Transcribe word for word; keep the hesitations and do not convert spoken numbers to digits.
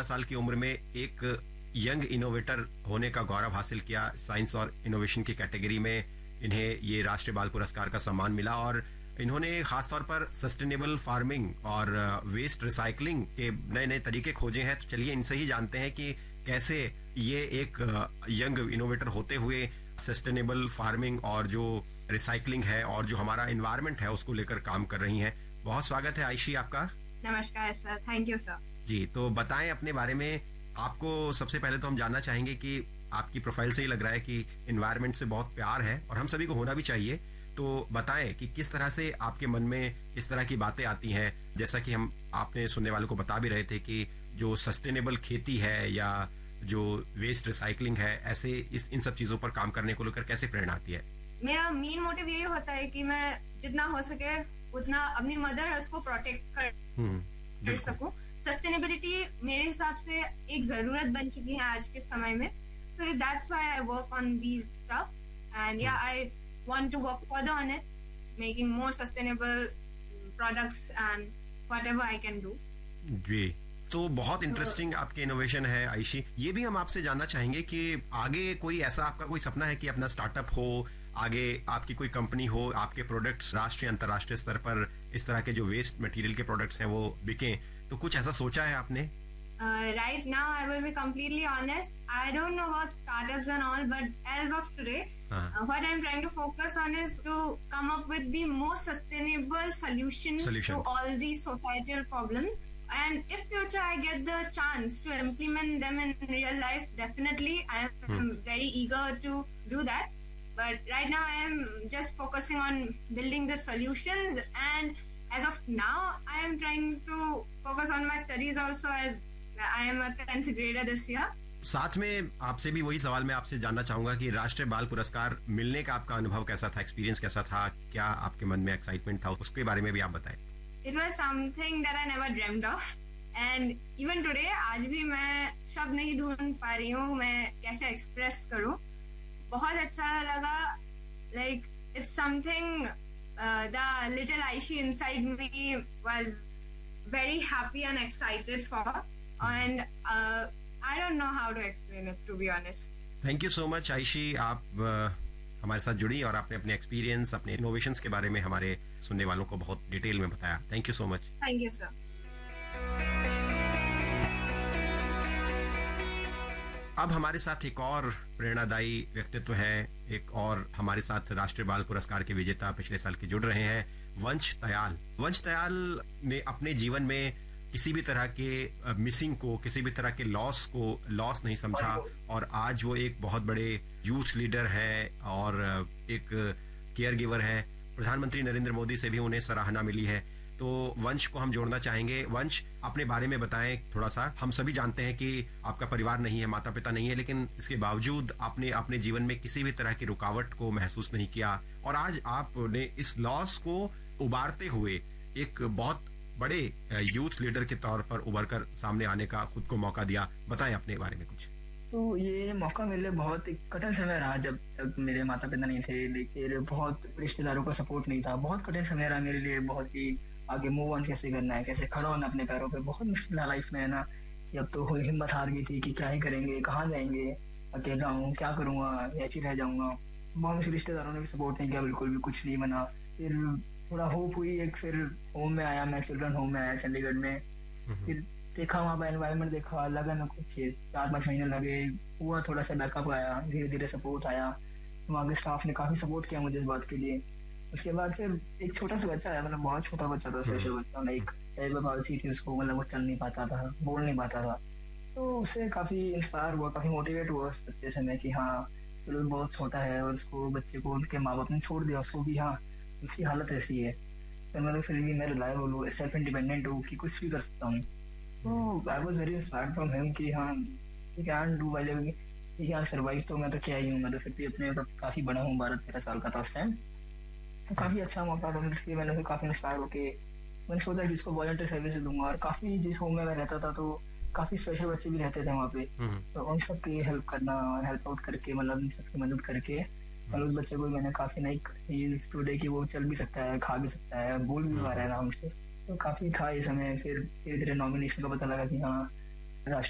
चौदह साल की उम्र में एक यंग इनोवेटर होने का गौरव हासिल किया। साइंस और इनोवेशन की कैटेगरी में इन्हें ये राष्ट्रीय बाल पुरस्कार का सम्मान मिला और इन्होंने खासतौर पर सस्टेनेबल फार्मिंग और वेस्ट रिसाइकलिंग के नए नए तरीके खोजे हैं। तो चलिए इनसे ही जानते हैं कि कैसे ये एक यंग इनोवेटर होते हुए सस्टेनेबल फार्मिंग और जो रिसाइकलिंग है और जो हमारा एनवायरनमेंट है उसको लेकर काम कर रही हैं। बहुत स्वागत है आयशी आपका। नमस्कार सर, थैंक यू सर। जी, तो बताएं अपने बारे में। आपको सबसे पहले तो हम जानना चाहेंगे कि आपकी प्रोफाइल से ही लग रहा है कि एनवायरनमेंट से बहुत प्यार है और हम सभी को होना भी चाहिए। तो बताएं कि किस तरह से आपके मन में इस तरह की बातें आती हैं। जैसा कि हम आपने सुनने वालों को बता भी रहे थे कि जो सस्टेनेबल खेती है या जो वेस्ट रिसाइकलिंग है, ऐसे इस इन सब चीज़ों पर काम करने को लेकर कैसे प्रेरणा आती है? मेरा मेन मोटिव यही होता है कि मैं जितना हो सके उतना अपनी मदर अर्थ को प्रोटेक्ट कर, कर सकूं। सस्टेनेबिलिटी मेरे हिसाब से एक जरूरत बन चुकी है आज के समय में। So that's why I work on these stuff and या I want to work further on it, making more sustainable products and whatever I can do. जी, तो बहुत इंटरेस्टिंग आपके इनोवेशन है आयशी। ये भी हम आपसे जानना चाहेंगे कि आगे कोई ऐसा आपका कोई सपना है कि अपना स्टार्टअप हो, आगे आपकी कोई कंपनी हो, आपके प्रोडक्ट्स राष्ट्रीय अंतर्राष्ट्रीय स्तर पर इस तरह के जो वेस्ट मटेरियल के प्रोडक्ट्स हैं वो बिकें, तो कुछ ऐसा सोचा है आपने? Right now I will be completely honest, I don't know about startups and all, but as of today what I am trying to focus on is to come up with the most sustainable solution to all the societal problems. And if future I get the chance to implement them in real life, definitely I am hmm. very eager to do that. But right now I am just focusing on building the solutions, and as of now I am trying to focus on my studies also, as I am a tenth grader this year. साथ में आपसे भी वही सवाल मैं आपसे जानना चाहूंगा कि राष्ट्रीय बाल पुरस्कार मिलने का आपका अनुभव कैसा था, एक्सपीरियंस कैसा था, क्या आपके मन में एक्साइटमेंट था, उसके बारे में भी आप बताएं। It was something that I never dreamed of, and even today आज भी मैं शब्द नहीं ढूंढ पा रही हूँ मैं कैसे एक्सप्रेस करूँ। बहुत अच्छा लगा, like it's something uh, the little Aishi inside me was very happy and excited for, and uh, I don't know how to explain it, to be honest. Thank you so much आयशी, आप uh, हमारे साथ जुड़ी और आपने अपने experience, अपने innovations के बारे में हमारे सुनने वालों को बहुत डिटेल में बताया। Thank you so much. Thank you sir. अब हमारे साथ एक और प्रेरणादायी व्यक्तित्व हैं, एक और हमारे साथ राष्ट्रीय बाल पुरस्कार के विजेता पिछले साल के जुड़ रहे हैं, वंश तयाल। वंश तयाल ने अपने जीवन में किसी भी तरह के मिसिंग को, किसी भी तरह के लॉस को लॉस नहीं समझा और आज वो एक बहुत बड़े यूथ लीडर है और एक केयर गिवर है। प्रधानमंत्री नरेंद्र मोदी से भी उन्हें सराहना मिली है। तो वंश को हम जोड़ना चाहेंगे। वंश, अपने बारे में बताएं थोड़ा सा। हम सभी जानते हैं कि आपका परिवार नहीं है, माता पिता नहीं है, लेकिन इसके बावजूद आपने अपने जीवन में किसी भी तरह की रुकावट को महसूस नहीं किया और आज आपने इस लॉस को उबारते हुए एक बहुत बड़े यूथ लीडर के तौर पर उभर कर सामने आने का खुद को मौका दिया। बताएं अपने बारे में कुछ। तो ये मौका मेरे लिए बहुत एक कठिन समय रहा जब तक मेरे माता पिता नहीं थे, लेकिन बहुत रिश्तेदारों का सपोर्ट नहीं था। बहुत कठिन समय रहा मेरे लिए, बहुत ही आगे मूव ऑन कैसे करना है, कैसे खड़ा होना अपने पैरों पे। बहुत मुश्किल है लाइफ में, है ना। अब तो हिम्मत हार गई थी कि क्या ही करेंगे, कहाँ जाएंगे, अकेला हूँ, क्या करूँगा, ऐसे रह जाऊँगा। बहुत मुश्किल, रिश्तेदारों ने भी सपोर्ट नहीं किया, बिल्कुल भी कुछ नहीं बना। फिर थोड़ा होप हुई, एक फिर होम में आया, मैं चिल्ड्रन होम में आया चंडीगढ़ में। फिर देखा वहाँ पर एनवायरनमेंट, देखा, लगा ना कुछ चार पाँच महीने लगे, हुआ थोड़ा सा बैकअप आया, धीरे धीरे सपोर्ट आया। वहाँ के स्टाफ ने काफ़ी सपोर्ट किया मुझे इस बात के लिए। उसके बाद फिर एक छोटा सा बच्चा आया, मतलब बहुत छोटा बच्चा था, स्पेशल बच्चा, एक सेरेब्रल पाल्सी थी उसको, मतलब वो चल नहीं पाता था, बोल नहीं पाता था। तो उससे काफ़ी इंस्पायर हुआ, काफ़ी मोटिवेट हुआ उस बच्चे से मैं कि हाँ चलो बहुत छोटा है और उसको, बच्चे को उनके माँ बाप ने छोड़ दिया उसको कि हाँ उसकी हालत ऐसी है, तो मतलब फिर भी मैं रिलायबल हूँ, सेल्फ इंडिपेंडेंट हूँ कि कुछ भी कर सकता हूँ। तो I was very inspired from him कि हाँ you can do while you can survive. तो मैं तो क्या ही हूँ, मैं तो फिर भी अपने मतलब काफ़ी बड़ा हूँ, बारह तेरह साल का था उस टाइम। तो काफ़ी अच्छा मौका था, इसलिए मैंने फिर काफ़ी इंस्पायर होकर मैंने सोचा कि इसको वॉलंटियर सर्विस दूंगा। और काफ़ी जिस होम में मैं रहता था तो काफ़ी स्पेशल बच्चे भी रहते थे वहाँ पे, तो उन सब की हेल्प करना, हेल्प आउट करके, मतलब उन सबकी मदद करके, और उस बच्चे को मैंने काफ़ी नई चीज़ टूडे कि वो चल भी सकता है, खा भी सकता है, बोल भी पा रहा है आराम से। तो काफ़ी था ये समय। फिर धीरे धीरे नॉमिनेशन का पता लगा कि हाँ